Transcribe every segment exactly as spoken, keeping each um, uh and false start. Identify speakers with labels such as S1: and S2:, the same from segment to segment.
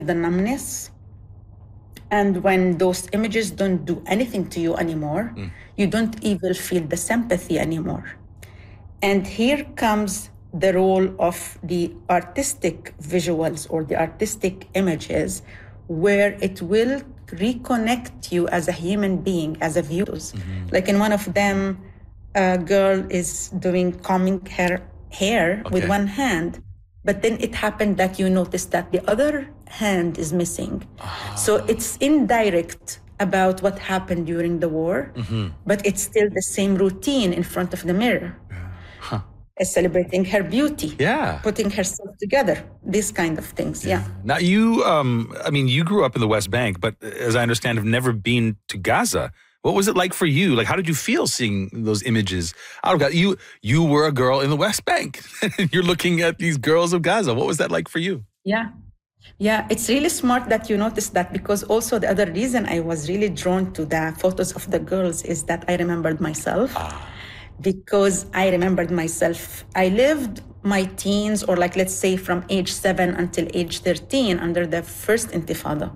S1: the numbness. And when those images don't do anything to you anymore, mm. you don't even feel the sympathy anymore. And here comes the role of the artistic visuals or the artistic images, where it will reconnect you as a human being, as a viewer. Mm-hmm. Like in one of them, a girl is doing combing her hair okay. with one hand, but then it happened that you notice that the other hand is missing. Ah. So it's indirect about what happened during the war, mm-hmm. but it's still the same routine in front of the mirror. Yeah. Huh. Celebrating her beauty,
S2: yeah,
S1: putting herself together, these kind of things, yeah. yeah.
S2: Now you, um, I mean, you grew up in the West Bank, but as I understand, have never been to Gaza. What was it like for you? Like, how did you feel seeing those images out of Gaza? You, you were a girl in the West Bank. You're looking at these girls of Gaza. What was that like for you?
S1: Yeah. Yeah, it's really smart that you noticed that, because also the other reason I was really drawn to the photos of the girls is that I remembered myself. Ah. Because I remembered myself. I lived my teens, or like, let's say from age seven until age thirteen under the first Intifada.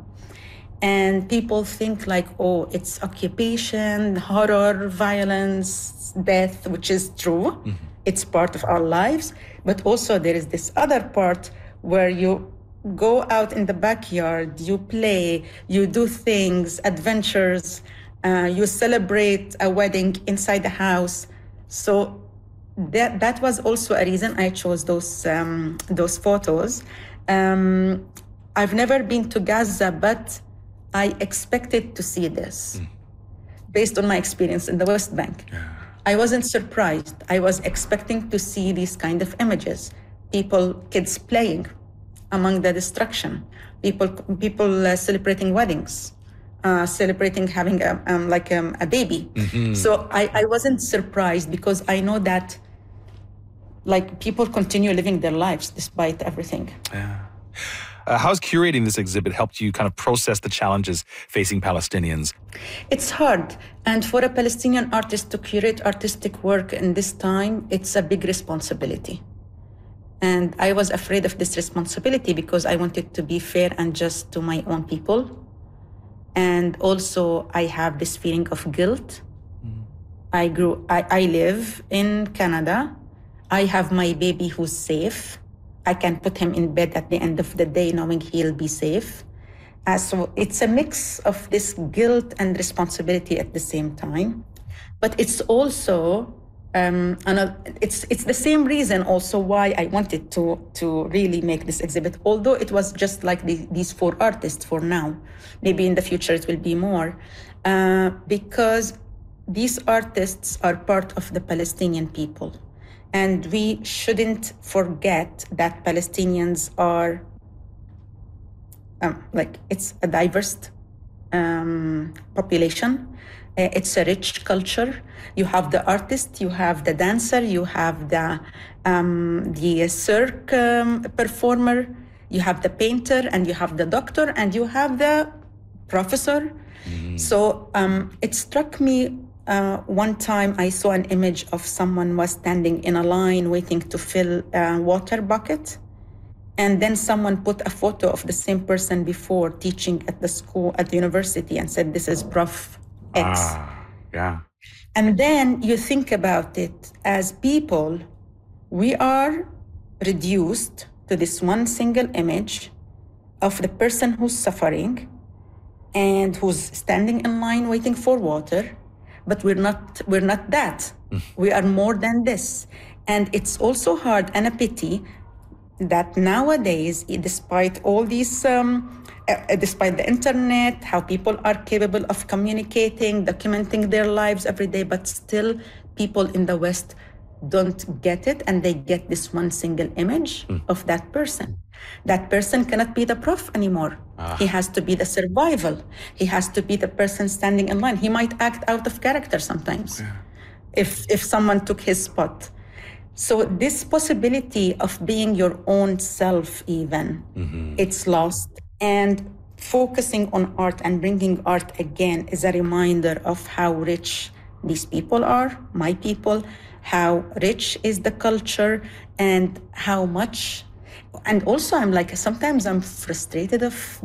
S1: And people think like, oh, it's occupation, horror, violence, death, which is true. Mm-hmm. It's part of our lives. But also there is this other part where you go out in the backyard, you play, you do things, adventures, uh, you celebrate a wedding inside the house. So that that was also a reason I chose those um, those photos. Um, I've never been to Gaza, but I expected to see this mm. based on my experience in the West Bank. Yeah. I wasn't surprised. I was expecting to see these kind of images. People, kids playing among the destruction. People, people uh, celebrating weddings. Uh, celebrating having a, um, like um, a baby. Mm-hmm. So I, I wasn't surprised, because I know that like people continue living their lives despite everything.
S2: Yeah. Uh, how's curating this exhibit helped you kind of process the challenges facing Palestinians?
S1: It's hard. And for a Palestinian artist to curate artistic work in this time, it's a big responsibility. And I was afraid of this responsibility because I wanted to be fair and just to my own people. And also, I have this feeling of guilt. Mm. I grew, I, I live in Canada. I have my baby who's safe. I can put him in bed at the end of the day knowing he'll be safe. Uh, so it's a mix of this guilt and responsibility at the same time. But it's also, um, another, it's it's the same reason also why I wanted to, to really make this exhibit, although it was just like the, these four artists for now. Maybe in the future it will be more, uh, because these artists are part of the Palestinian people. And we shouldn't forget that Palestinians are, um, like, it's a diverse um, population. Uh, it's a rich culture. You have the artist, you have the dancer, you have the, um, the cirque um, performer, you have the painter, and you have the doctor, and you have the professor. Mm-hmm. So um, it struck me uh, one time I saw an image of someone was standing in a line waiting to fill a water bucket. And then someone put a photo of the same person before teaching at the school, at the university, and said, this is Prof X.
S2: Ah, yeah.
S1: And then you think about it, as people, we are reduced to this one single image of the person who's suffering and who's standing in line waiting for water, but we're not, we're not that. We are more than this. And it's also hard and a pity that nowadays, despite all these, um, uh, despite the internet, how people are capable of communicating, documenting their lives every day, but still people in the West don't get it, and they get this one single image mm. of that person. That person cannot be the prof anymore. Ah. He has to be the survival. He has to be the person standing in line. He might act out of character sometimes, yeah. if if someone took his spot. So this possibility of being your own self even, mm-hmm. it's lost. And focusing on art and bringing art again is a reminder of how rich these people are, my people, how rich is the culture, and how much and also I'm like, sometimes I'm frustrated of